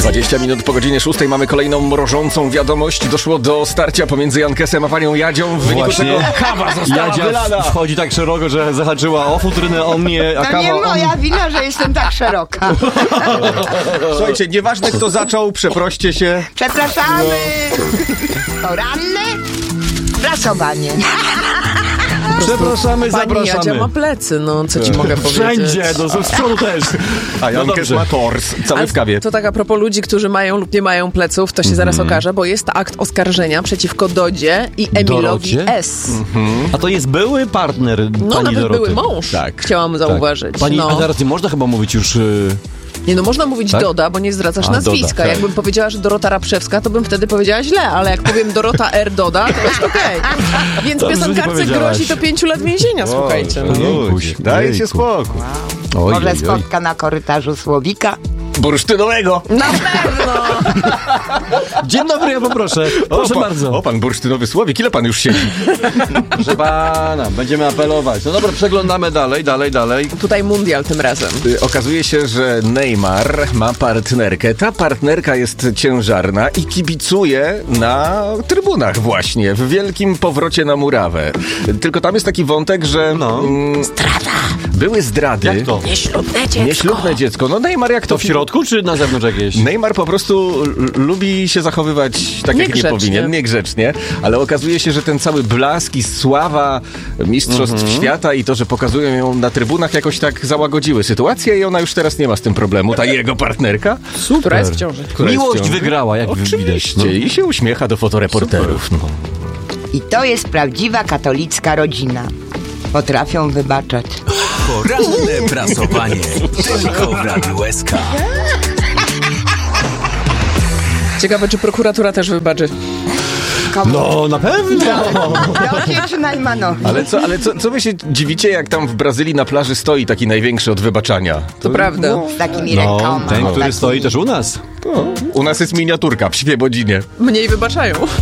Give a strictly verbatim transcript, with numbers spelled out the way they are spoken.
dwadzieścia minut po godzinie szóstej mamy kolejną mrożącą wiadomość. Doszło do starcia pomiędzy Jankesem a panią Jadzią, w wyniku Właśnie. czego kawa została Jadzia wylana. wchodzi tak szeroko, że zahaczyła o futrynę, o mnie, a To kawa nie o moja wina, że jestem tak szeroka. Słuchajcie, nieważne kto zaczął, przeproście się. Przepraszamy. Poranne prasowanie. Przepraszamy, Pani zapraszamy. Jadzia ma plecy, no co ci mogę powiedzieć. Wszędzie, no z przodu też. A Jankes dobrze. ma tors, cały Ale w kawie. to tak a propos ludzi, którzy mają lub nie mają pleców, to się zaraz okaże, bo jest akt oskarżenia przeciwko Dodzie i Emilowi Dorocie? S. A to jest były partner No pani nawet Doroty. były mąż, Tak. chciałam zauważyć. Pani, no. a teraz nie można chyba mówić już... y, Nie no, można mówić Tak? Doda, bo nie zdradzasz A, nazwiska. Doda, tak. Jakbym powiedziała, że Dorota Rapszewska, to bym wtedy powiedziała źle, ale jak powiem Dorota R. Doda, to jest okej. Więc Dobrze, że nie piosenkarce powiedziałaś. grozi to pięciu lat więzienia, słuchajcie. No. Jejkuś, Dajcie jejku. spokój. Oj, Może oj, oj. spotka na korytarzu Słowika. Bursztynowego. Na pewno! Dzień dobry, ja poproszę. Proszę o, pan, bardzo. O, pan bursztynowy Słowik, ile pan już siedzi? Proszę pana, będziemy apelować. No dobra, przeglądamy dalej, dalej, dalej. Tutaj mundial tym razem. Y, Okazuje się, że Neymar ma partnerkę. Ta partnerka jest ciężarna i kibicuje na trybunach właśnie, w wielkim powrocie na murawę. Tylko tam jest taki wątek, że No. mm, były zdrady. Jak to? Nieślubne dziecko. Nieślubne dziecko. No Neymar jak to... To w środku, czy na zewnątrz jakieś? Neymar po prostu l- lubi się zachowywać tak, jak nie Niegrzecznie. powinien, niegrzecznie, ale okazuje się, że ten cały blask i sława mistrzostw świata i to, że pokazują ją na trybunach, jakoś tak załagodziły sytuację i ona już teraz nie ma z tym problemu. Ta jego partnerka Super. Która jest w ciąży. która jest w Miłość ciąży. wygrała, jak widać. Oczywiście. No. I się uśmiecha do fotoreporterów. No. I to jest prawdziwa katolicka rodzina. Potrafią wybaczać. Poranne prasowanie. Tylko w Radiu S K. Ciekawe, czy prokuratura też wybaczy. Komu? No, na pewno. Dodzie czy Najmanowi? Ale, co, ale co, co wy się dziwicie, jak tam w Brazylii na plaży stoi taki największy od wybaczania? To prawda. Z takimi No, rękoma. ten, który takimi- stoi też u nas. No, u nas jest miniaturka w Świebodzinie. Mniej wybaczają.